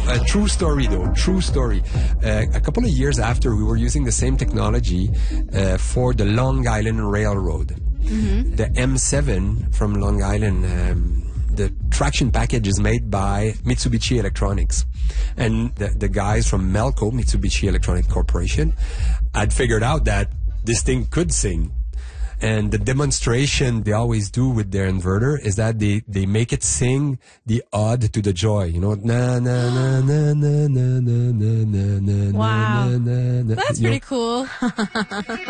a true story though. True story. A couple of years after, we were using the same technology for the Long Island Railroad. The M7 from Long Island. The traction package is made by Mitsubishi Electronics. And the guys from Melco, Mitsubishi Electronic Corporation, had figured out that this thing could sing. And the demonstration they always do with their inverter is that they make it sing the ode to the joy. You know, na na na na na na na na na na. Wow. Na, na, na. That's pretty cool.